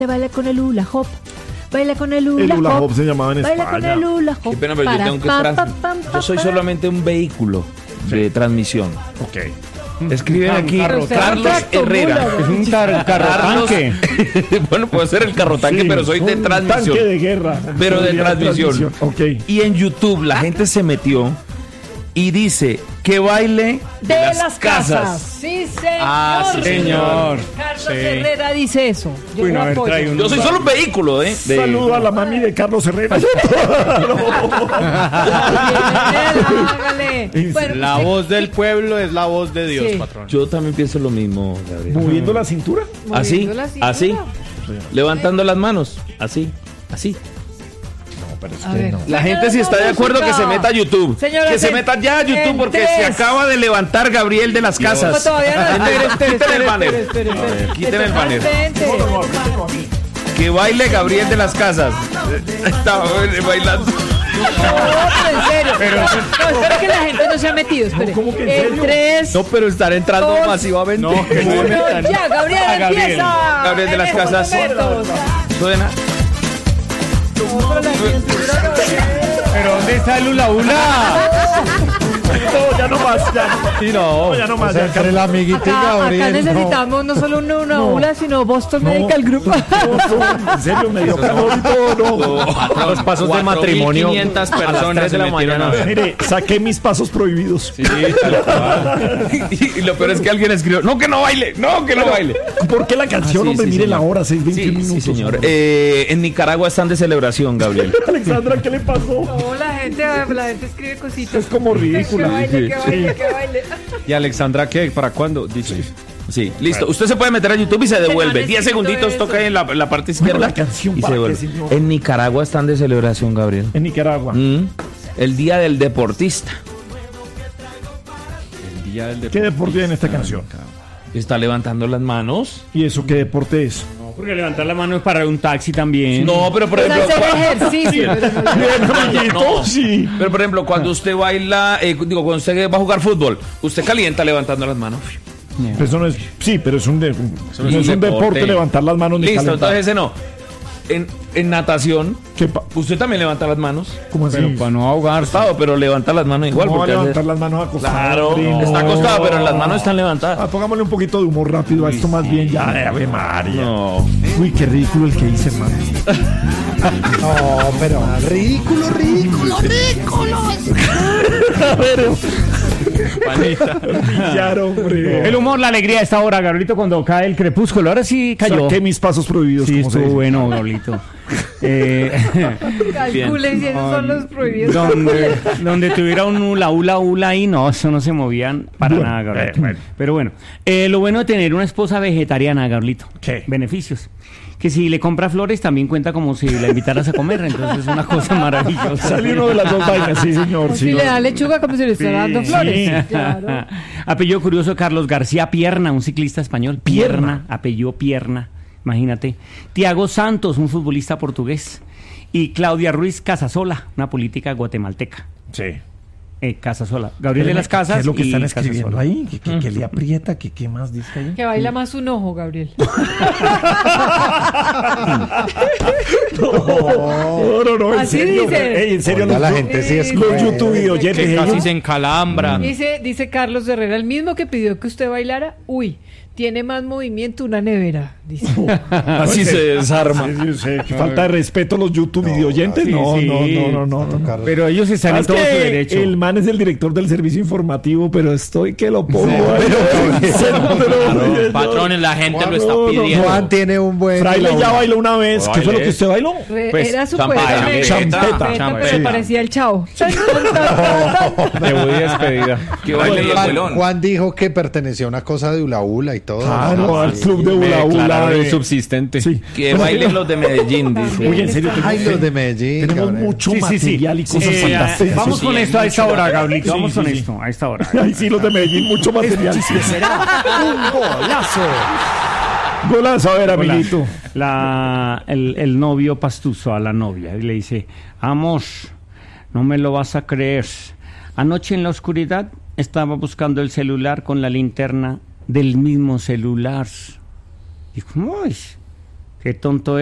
baila con el hula hop. Baila con el hula hop. El hula hop se llamaba en Baila España. con el hula hop. Qué pena, pero yo tengo que yo soy solamente un vehículo de transmisión. Ok. Escriben aquí Carlos Herrera. Es un carro tanque. Bueno, puedo ser el carro tanque, Sí, pero soy de un transmisión. tanque de guerra. Pero de Sería transmisión. Ok. Y en YouTube la gente se metió y dice que baile de las casas. Sí, señor. Ah, sí, señor. Carlos Sí. Herrera dice eso. Yo Bueno, lo a ver, apoyo. trae un- Yo soy solo un vehículo, ¿eh? De- Saludo a la mami de Carlos Herrera. Hágale. Bueno, La pues, voz del pueblo es la voz de Dios, Sí. patrón. Yo también pienso lo mismo, Gabriel. Moviendo la cintura. Así, moviendo la cintura. así, levantando las manos, así, así. A ver. La gente si está de acuerdo que se meta a YouTube. Señora, Que se en- meta ya a YouTube en porque tres. se acaba de levantar Gabriel de las No, Casas. todavía no. Quiten el banner. Espere. Quiten el banner. Vente. Que baile Gabriel de las Casas. Estaba bailando. No, pero en serio. No, espero que la gente no se ha metido. Espere. ¿Cómo que en En serio? 3. No, pero estar entrando Dos. masivamente. No, que Uno, ya, Gabriel, A Gabriel. empieza. Gabriel de En las estos Casas. momentos. Suena. No, pero la cintura, Gabriel. ¿Pero dónde está el hula hula? No, ya no más. Ya no más. Sí, no. Ya no más. sea, entre la amiguita y Acá Gabriel. necesitamos no solo una No. ULA, sino Boston No. Medical Group. No, en serio, me dio calor y todo. No. Los pasos de matrimonio 4.500 a las personas 3 de la se metieron mañana. a ver. Mire, saqué mis pasos prohibidos. Sí, tal cual. Y lo peor es que alguien escribió, no que no baile, no que no baile. ¿Por qué la canción, Ah, sí, hombre? sí, Mire señor. la hora, 6:21 Sí, minutos. sí, señor. En Nicaragua están de celebración, Gabriel. Alexandra, ¿qué le pasó? No, la gente escribe cositas. Es como ridícula. Que baile. ¿Y Alexandra qué? ¿Para cuándo? Dice. Sí, listo. Usted se puede meter a YouTube y se devuelve. han 10 escrito segunditos, eso. toca en la parte izquierda. la canción, y ¿para se qué, devuelve. señor? En Nicaragua están de celebración, Gabriel. En Nicaragua. El Día del Deportista. El día del ¿Qué deporte hay en esta canción? Está levantando las manos. ¿Y eso qué deporte es? No, porque levantar la mano es para un taxi también. No, pero por ejemplo... Hacer ejercicio. Bien, amiguito, No. sí. Pero por ejemplo, cuando usted baila, cuando usted va a jugar fútbol, usted calienta levantando las manos. Pero eso no es, sí, pero es no es un deporte levantar las manos ni Listo, calentar. entonces ese no. En natación, usted también levanta las manos. ¿Cómo así? Pero para no ahogarse. Acostado, pero levanta las manos igual. ¿Cómo va a porque levantar las manos acostadas? Claro, hombre? está No. acostado, pero las manos están levantadas. Pongámosle un poquito de humor rápido a esto más bien. Ya, Ave María. No. Uy, qué ridículo el que hice, hermano. No, pero ridículo. A ver, Panita. pillar, hombre. El humor, la alegría a esta hora, Gabrielito, cuando cae el crepúsculo. Ahora sí cayó. Saqué mis pasos prohibidos. Sí, como se estuvo dice. bueno, Gabrielito. Calculen si esos son los prohibidos. donde tuviera un hula ahí, no, eso no se movían para Bueno, nada, Gabrielito. bueno. Pero bueno, lo bueno de tener una esposa vegetariana, Gabrielito. ¿Qué? Beneficios. Que si le compra flores también cuenta como si la invitaras a comer, entonces es una cosa maravillosa. Salió uno de las dos vainas, sí, señor. O Sí. si le da lechuga como si le estuviera dando flores. Claro. Apellido curioso, Carlos García Pierna, un ciclista español. Pierna. Apellido Pierna, imagínate. Tiago Santos, un futbolista portugués. Y Claudia Ruiz Casasola, una política guatemalteca. Sí. Casasola. Gabriel de las Casas. ¿Qué es lo que y están escribiendo Casasola. ahí? ¿Qué le aprieta? ¿Qué más dice ahí? Que baila más un ojo, Gabriel. No, en Así serio. dice. Ey, en serio, Oiga, los, la gente sí es los cruel. YouTube videoyentes. Que casi ellos- se encalambra. Dice Carlos Herrera, el mismo que pidió que usted bailara. Uy, tiene más movimiento una nevera. Dice. Así se desarma. Sí, qué falta de respeto a los YouTube videoyentes. sí, No, sí. no. Pero ellos están en ¿Sabes todo su que derecho. el man es el director del servicio informativo, pero estoy que lo pongo. Patrones, la gente lo está No, no, pidiendo. Juan tiene un buen. Fraile ya bailó una vez. ¿Qué fue lo que usted bailó? Pues, Era champeta, supuestamente champeta. pero Sí. parecía el chavo. Me voy despedida. Que baile el Juan, abuelón. Juan dijo que pertenecía a una cosa de hula hula y todo. Claro, al Sí. club de hula hula. Declararon de- subsistente. Sí. Que bailen los de Medellín, dice. Oye, en serio, Ay, los de Medellín. tenemos cabrón. mucho Sí, sí, sí. material y cosas fantásticas. Vamos sí, con hay esto a esta mucho hora, material. Gabrielito. Vamos Sí, con sí, sí. esto a esta hora. Ay, sí, los de Medellín, mucho material. Un golazo. Golazo, a ver, Hola. amiguito. El novio pastuso a la novia y le dice: Amor, no me lo vas a creer. Anoche en la oscuridad estaba buscando el celular con la linterna del mismo celular. Dijo: "Uy, Qué tonto